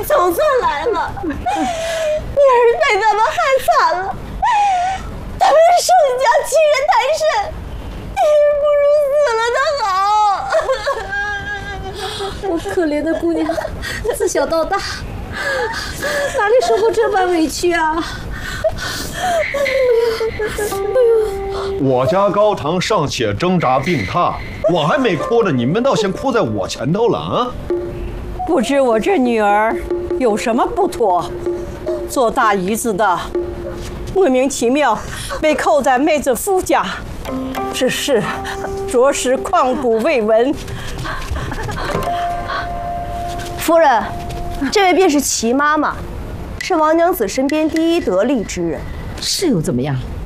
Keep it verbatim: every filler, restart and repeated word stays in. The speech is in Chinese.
你总算来了，你儿被他们害惨了，他们盛家欺人太甚，你不如死了的好。 我可怜的姑娘，自小到大，哪里受过这般委屈啊？ 我家高堂尚且挣扎病榻，我还没哭呢，你们倒先哭在我前头了啊！ 不知我这女儿有什么不妥？做大姨子的，莫名其妙被扣在妹子夫家，这事着实旷古未闻。 夫人，这位便是齐妈妈，是王娘子身边第一得力之人。 是又怎么样？